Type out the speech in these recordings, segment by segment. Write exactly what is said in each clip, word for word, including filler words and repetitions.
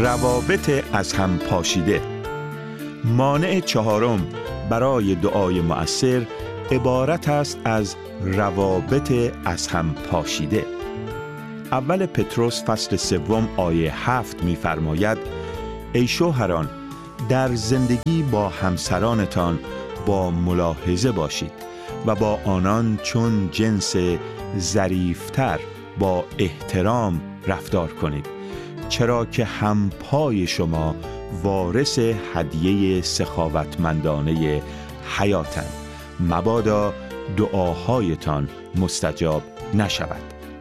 روابط از هم پاشیده. مانع چهارم برای دعای مؤثر عبارت است از روابط از هم پاشیده. اول پتروس فصل سوم آیه هفت می‌فرماید: ای شوهران، در زندگی با همسرانتان با ملاحظه باشید و با آنان چون جنس ظریفتر با احترام رفتار کنید، چرا که همپای شما وارث هدیه سخاوتمندانه حیاتند، مبادا دعاهایتان مستجاب نشود.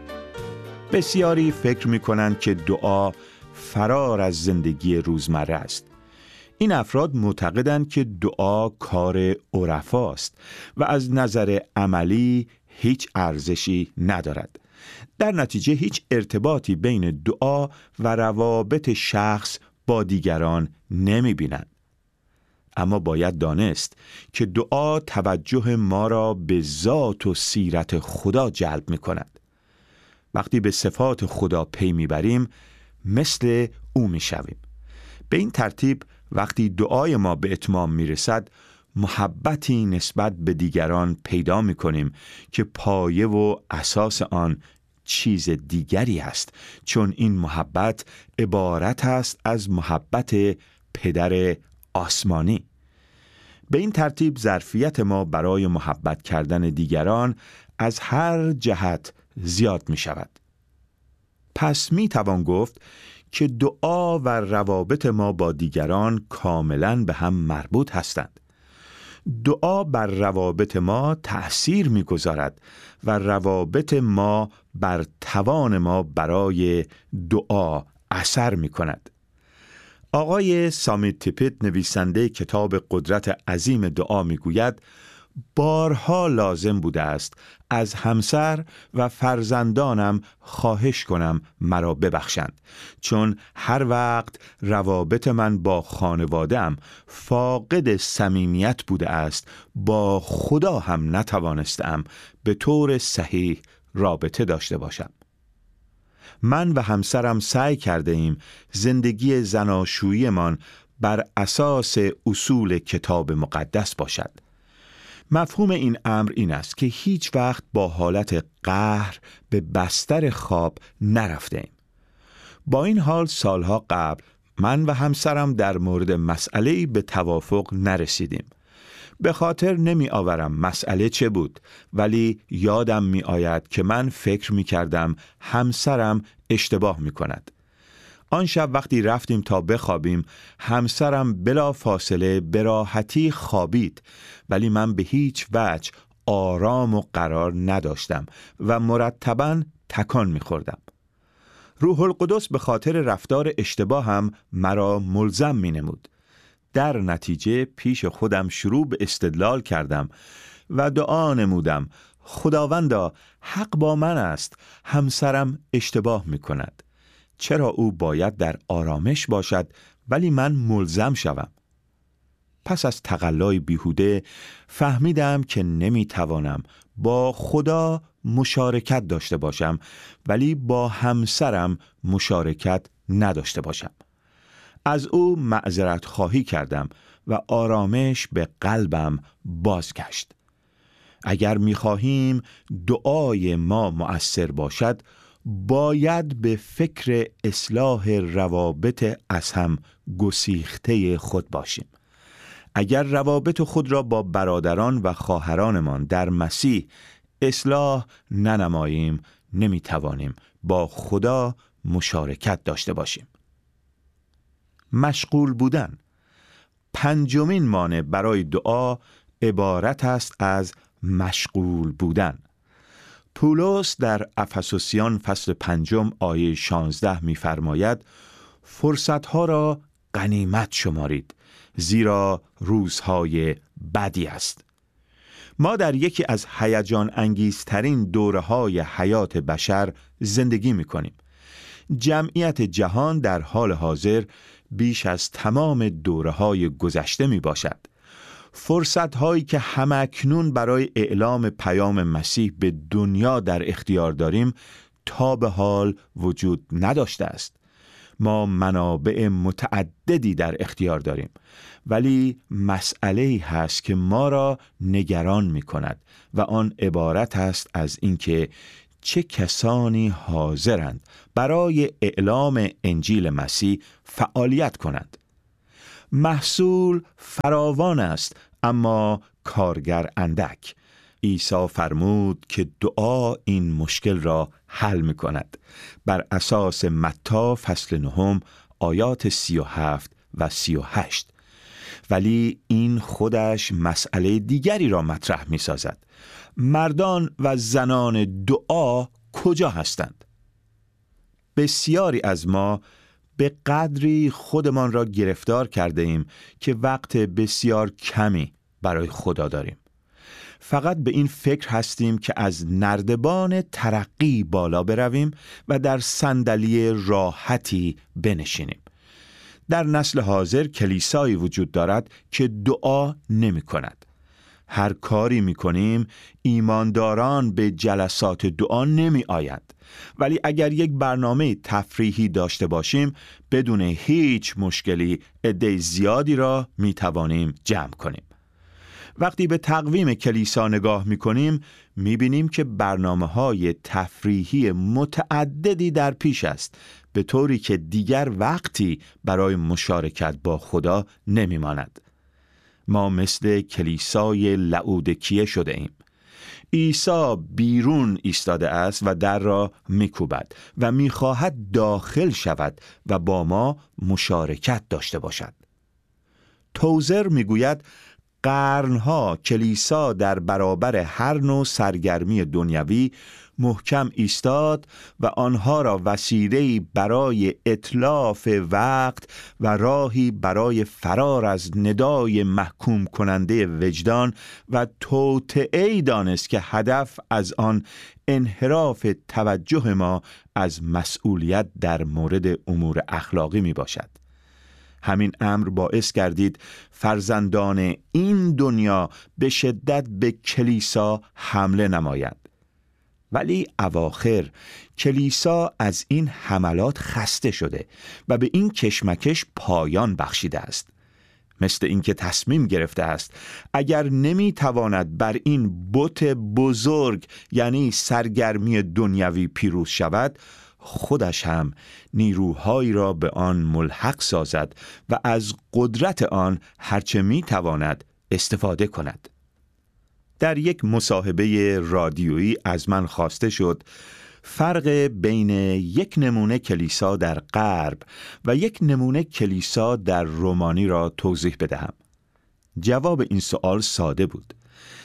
بسیاری فکر می کنند که دعا فرار از زندگی روزمره است. این افراد معتقدند که دعا کار عرفاست و از نظر عملی هیچ ارزشی ندارد. در نتیجه هیچ ارتباطی بین دعا و روابط شخص با دیگران نمی بینند. اما باید دانست که دعا توجه ما را به ذات و سیرت خدا جلب می کند. وقتی به صفات خدا پی می بریم مثل او می شویم. به این ترتیب وقتی دعای ما به اتمام می رسد، محبتی نسبت به دیگران پیدا می کنیم که پایه و اساس آن چیز دیگری است، چون این محبت عبارت است از محبت پدر آسمانی. به این ترتیب ظرفیت ما برای محبت کردن دیگران از هر جهت زیاد می شود. پس می توان گفت که دعا و روابط ما با دیگران کاملاً به هم مربوط هستند. دعا بر روابط ما تأثیر می‌گذارد و روابط ما بر توان ما برای دعا اثر می‌کند. آقای سامیت تیپت نویسنده کتاب قدرت عظیم دعا می‌گوید: بارها لازم بوده است از همسر و فرزندانم خواهش کنم مرا ببخشند، چون هر وقت روابط من با خانواده‌ام فاقد صمیمیت بوده است، با خدا هم نتوانستم به طور صحیح رابطه داشته باشم. من و همسرم سعی کرده ایم زندگی زناشویی‌مان بر اساس اصول کتاب مقدس باشد. مفهوم این امر این است که هیچ وقت با حالت قهر به بستر خواب نرفتیم. با این حال سالها قبل من و همسرم در مورد مسئله‌ای به توافق نرسیدیم. به خاطر نمی آورم مسئله چه بود، ولی یادم می آید که من فکر می کردم همسرم اشتباه می کند. آن شب وقتی رفتیم تا بخوابیم، همسرم بلا فاصله به راحتی خوابید، ولی من به هیچ وجه آرام و قرار نداشتم و مرتباً تکان می‌خوردم. روح القدس به خاطر رفتار اشتباه هم مرا ملزم می‌نمود. در نتیجه پیش خودم شروع به استدلال کردم و دعا نمودم: خداوندا، حق با من است، همسرم اشتباه می‌کند. چرا او باید در آرامش باشد ولی من ملزم شوم؟ پس از تقلای بیهوده فهمیدم که نمیتوانم با خدا مشارکت داشته باشم ولی با همسرم مشارکت نداشته باشم. از او معذرت خواهی کردم و آرامش به قلبم بازگشت. اگر میخواهیم دعای ما مؤثر باشد، باید به فکر اصلاح روابط از هم گسیخته خود باشیم. اگر روابط خود را با برادران و خواهرانمان در مسیح اصلاح ننماییم، نمیتوانیم با خدا مشارکت داشته باشیم. مشغول بودن. پنجمین مانع برای دعا عبارت است از مشغول بودن. پولس در افسوسیان فصل پنجم آیه شانزده می‌فرماید: فرصتها را غنیمت شمارید، زیرا روزهای بدی است. ما در یکی از هیجان انگیزترین دوره‌های حیات بشر زندگی می‌کنیم. جمعیت جهان در حال حاضر بیش از تمام دوره‌های گذشته میباشد. فرصت‌هایی که همکنون برای اعلام پیام مسیح به دنیا در اختیار داریم تا به حال وجود نداشته است. ما منابع متعددی در اختیار داریم، ولی مسئله‌ای هست که ما را نگران می کند و آن عبارت است از اینکه چه کسانی حاضرند برای اعلام انجیل مسیح فعالیت کنند. محصول فراوان است اما کارگر اندک. عیسی فرمود که دعا این مشکل را حل می کند. بر اساس متی فصل نهم آیات سی و هفت و سی و هشت. ولی این خودش مسئله دیگری را مطرح می سازد. مردان و زنان دعا کجا هستند؟ بسیاری از ما به قدری خودمان را گرفتار کرده ایم که وقت بسیار کمی برای خدا داریم. فقط به این فکر هستیم که از نردبان ترقی بالا برویم و در صندلی راحتی بنشینیم. در نسل حاضر کلیسایی وجود دارد که دعا نمی کند. هر کاری می کنیم ایمانداران به جلسات دعا نمی آیند. ولی اگر یک برنامه تفریحی داشته باشیم بدون هیچ مشکلی عده زیادی را می توانیم جمع کنیم. وقتی به تقویم کلیسا نگاه می کنیم می بینیم که برنامه‌های تفریحی متعددی در پیش است، به طوری که دیگر وقتی برای مشارکت با خدا نمی ماند. ما مثل کلیسای لئودیکیه شده ایم. عیسی بیرون ایستاده است و در را می‌کوبد و می‌خواهد داخل شود و با ما مشارکت داشته باشد. توزر می‌گوید قرنها کلیسا در برابر هر نوع سرگرمی دنیوی محکم ایستاد و آنها را وسیله‌ای برای اتلاف وقت و راهی برای فرار از ندای محکوم کننده وجدان و توطئه‌ای دانست که هدف از آن انحراف توجه ما از مسئولیت در مورد امور اخلاقی می باشد. همین امر باعث گردید فرزندان این دنیا به شدت به کلیسا حمله نمایند. ولی اواخر کلیسا از این حملات خسته شده و به این کشمکش پایان بخشیده است. مثل اینکه تصمیم گرفته است اگر نمیتواند بر این بت بزرگ یعنی سرگرمی دنیوی پیروز شود، خودش هم نیروهایی را به آن ملحق سازد و از قدرت آن هرچه میتواند استفاده کند. در یک مصاحبه رادیویی از من خواسته شد فرق بین یک نمونه کلیسا در غرب و یک نمونه کلیسا در رومانی را توضیح بدهم. جواب این سوال ساده بود.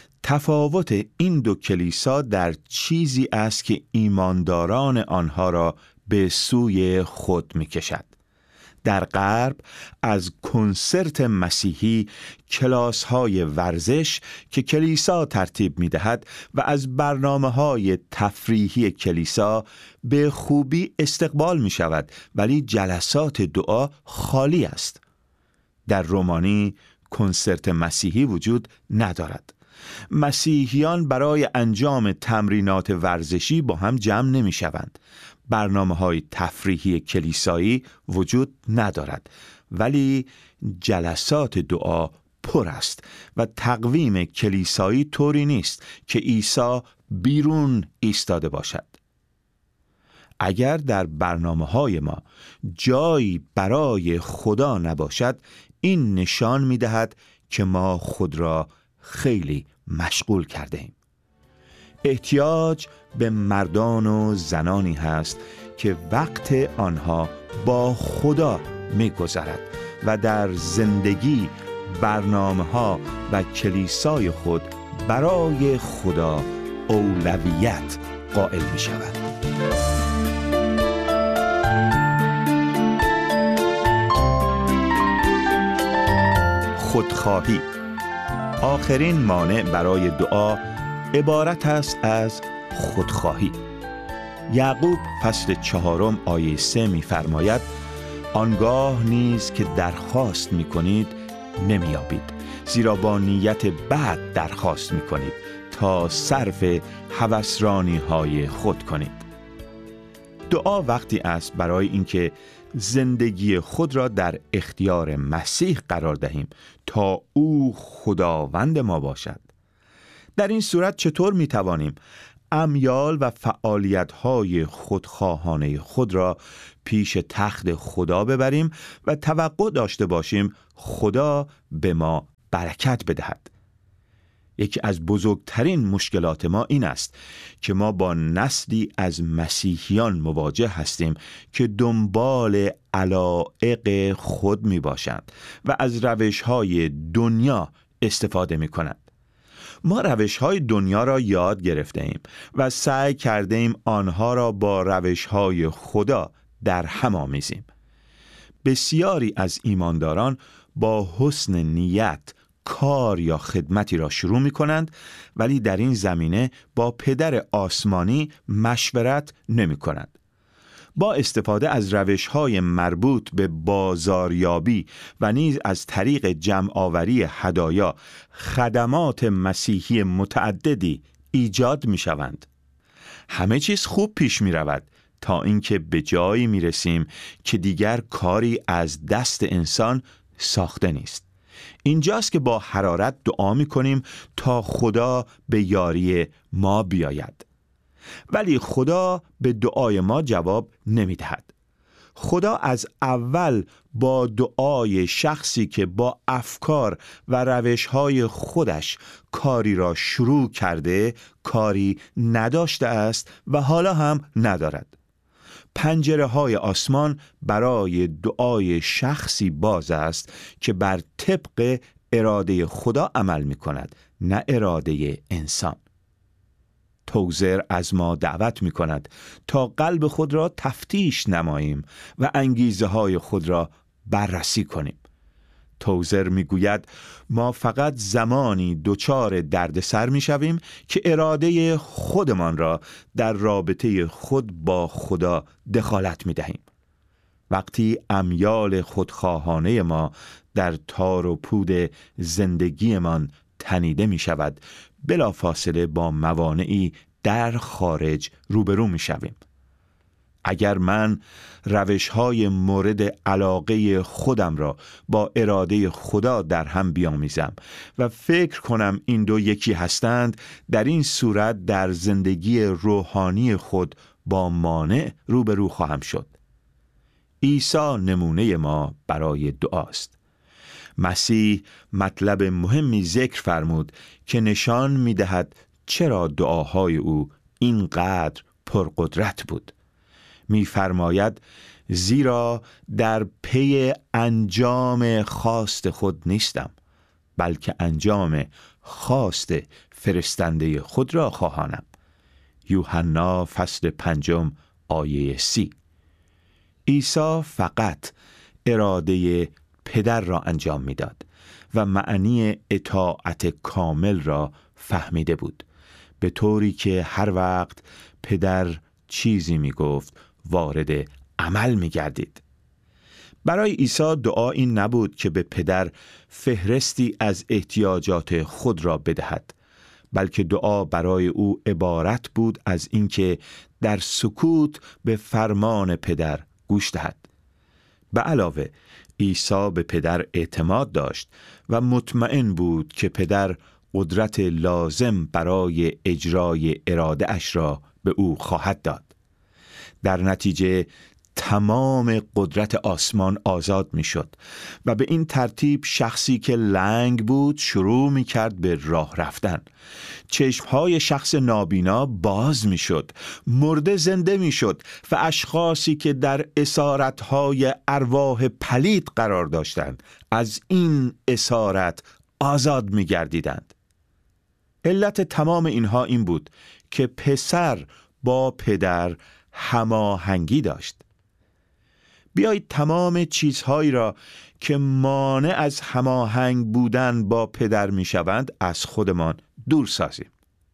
تفاوت این دو کلیسا در چیزی است که ایمانداران آنها را به سوی خود می کشد. در غرب از کنسرت مسیحی، کلاس‌های ورزش که کلیسا ترتیب می‌دهد و از برنامه‌های تفریحی کلیسا به خوبی استقبال می‌شود، ولی جلسات دعا خالی است. در رومانی کنسرت مسیحی وجود ندارد. مسیحیان برای انجام تمرینات ورزشی با هم جمع نمی‌شوند. برنامه‌های تفریحی کلیسایی وجود ندارد، ولی جلسات دعا پر است و تقویم کلیسایی طوری نیست که عیسی بیرون ایستاده باشد. اگر در برنامه‌های ما جایی برای خدا نباشد، این نشان می‌دهد که ما خود را خیلی مشغول کرده ایم. احتیاج به مردان و زنانی هست که وقت آنها با خدا می‌گذرد و در زندگی، برنامه‌ها و کلیسای خود برای خدا اولویت قائل می‌شود. خودخواهی. آخرین مانع برای دعا عبارت است از خودخواهی. یعقوب فصل چهارم آیه سه می فرماید آنگاه نیز که درخواست می کنید نمی یابید، زیرا با نیت بد درخواست می کنید تا صرف هوسرانی های خود کنید. دعا وقتی است برای اینکه زندگی خود را در اختیار مسیح قرار دهیم تا او خداوند ما باشد. در این صورت چطور می توانیم امیال و فعالیت‌های خودخواهانه خود را پیش تخت خدا ببریم و توقع داشته باشیم خدا به ما برکت بدهد؟ یکی از بزرگترین مشکلات ما این است که ما با نسلی از مسیحیان مواجه هستیم که دنبال علایق خود می باشند و از روش‌های دنیا استفاده می کنند. ما روش‌های دنیا را یاد گرفته ایم و سعی کرده ایم آنها را با روش‌های خدا در هم آمیزیم. بسیاری از ایمانداران با حسن نیت کار یا خدمتی را شروع می کنند، ولی در این زمینه با پدر آسمانی مشورت نمی کنند. با استفاده از روش‌های مربوط به بازاریابی و نیز از طریق جمع آوری هدایا خدمات مسیحی متعددی ایجاد می شوند. همه چیز خوب پیش می رود تا اینکه به جایی می رسیم که دیگر کاری از دست انسان ساخته نیست. اینجاست که با حرارت دعا می کنیم تا خدا به یاری ما بیاید. ولی خدا به دعای ما جواب نمی دهد. خدا از اول با دعای شخصی که با افکار و روش‌های خودش کاری را شروع کرده کاری نداشته است و حالا هم ندارد. پنجره های آسمان برای دعای شخصی باز است که بر طبق اراده خدا عمل می کند، نه اراده انسان. توزر از ما دعوت می کند تا قلب خود را تفتیش نماییم و انگیزه های خود را بررسی کنیم. توزر می گوید ما فقط زمانی دچار دردسر می شویم که اراده خودمان را در رابطه خود با خدا دخالت می دهیم. وقتی امیال خودخواهانه ما در تار و پود زندگیمان تنیده می شود، بلافاصله با موانعی در خارج روبرو می شویم. اگر من روش‌های مورد علاقه خودم را با اراده خدا در هم بیامیزم و فکر کنم این دو یکی هستند، در این صورت در زندگی روحانی خود با مانع روبرو خواهم شد. عیسی نمونه ما برای دعاست. مسیح مطلب مهمی ذکر فرمود که نشان می‌دهد چرا دعاهای او اینقدر پرقدرت بود. می‌فرماید زیرا در پی انجام خواست خود نیستم، بلکه انجام خواست فرستنده خود را خواهانم. یوحنا فصل پنجم آیه سی. عیسی فقط اراده پدر را انجام میداد و معنی اطاعت کامل را فهمیده بود، به طوری که هر وقت پدر چیزی میگفت وارد عمل میگردید. برای عیسی دعا این نبود که به پدر فهرستی از احتیاجات خود را بدهد، بلکه دعا برای او عبارت بود از اینکه در سکوت به فرمان پدر گوش دهد. به علاوه عیسی به پدر اعتماد داشت و مطمئن بود که پدر قدرت لازم برای اجرای اراده اش را به او خواهد داد. در نتیجه تمام قدرت آسمان آزاد می شد و به این ترتیب شخصی که لنگ بود شروع می کرد به راه رفتن. چشمهای شخص نابینا باز می شد، مرده زنده می شد و اشخاصی که در اسارتهای ارواح پلید قرار داشتند از این اسارت آزاد می گردیدند. علت تمام اینها این بود که پسر با پدر هماهنگی داشت. بیایید تمام چیزهایی را که مانع از هماهنگ بودن با پدر می شوند از خودمان دور سازیم.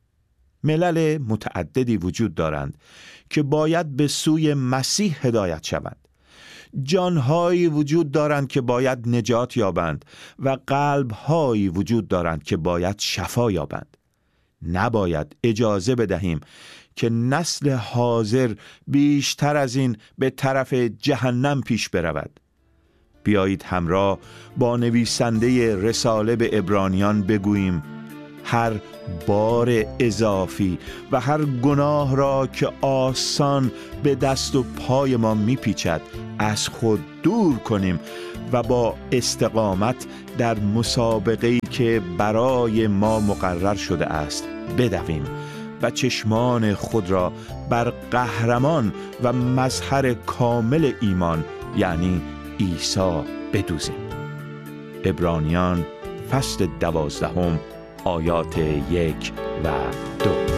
ملل متعددی وجود دارند که باید به سوی مسیح هدایت شوند. جانهایی وجود دارند که باید نجات یابند و قلبهایی وجود دارند که باید شفا یابند. نباید اجازه بدهیم که نسل حاضر بیشتر از این به طرف جهنم پیش برود. بیایید همراه با نویسنده رساله به عبرانیان بگوییم هر بار اضافی و هر گناه را که آسان به دست و پای ما میپیچد از خود دور کنیم و با استقامت در مسابقه‌ای که برای ما مقرر شده است بدویم و چشمان خود را بر قهرمان و مظهر کامل ایمان یعنی عیسی بدوزیم. عبرانیان فصل دوازدهم آیات یک و دو.